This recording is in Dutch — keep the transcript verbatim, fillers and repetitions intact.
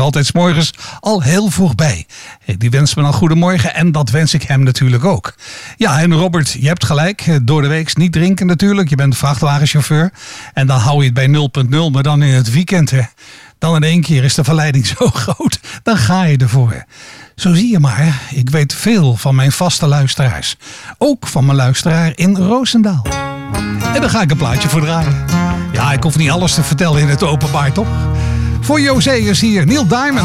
Altijd 's morgens al heel vroeg bij. Die wenst me dan goedemorgen en dat wens ik hem natuurlijk ook. Ja, en Robert, je hebt gelijk. Door de week niet drinken natuurlijk. Je bent vrachtwagenchauffeur. En dan hou je het bij nul punt nul, maar dan in het weekend, hè. Dan in één keer is de verleiding zo groot. Dan ga je ervoor. Zo zie je maar, ik weet veel van mijn vaste luisteraars. Ook van mijn luisteraar in Roosendaal. En daar ga ik een plaatje voor draaien. Ja, ik hoef niet alles te vertellen in het openbaar, toch? Voor José is hier Neil Diamond.